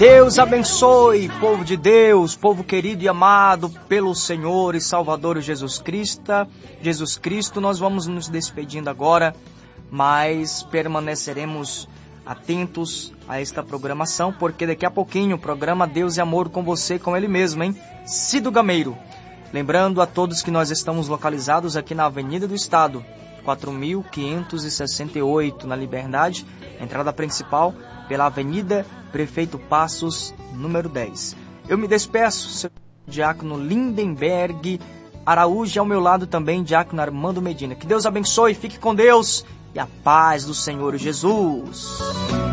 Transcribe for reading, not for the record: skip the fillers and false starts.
Deus abençoe, povo de Deus, povo querido e amado pelo Senhor e Salvador Jesus Cristo. Nós vamos nos despedindo agora, mas permaneceremos atentos a esta programação, porque daqui a pouquinho o programa Deus e Amor com você, com ele mesmo, hein? Cido Gameiro. Lembrando a todos que nós estamos localizados aqui na Avenida do Estado, 4.568, na Liberdade, entrada principal pela Avenida Prefeito Passos, número 10. Eu me despeço, seu diácono Lindenberg Araújo, ao meu lado também, diácono Armando Medina. Que Deus abençoe, fique com Deus e a paz do Senhor Jesus.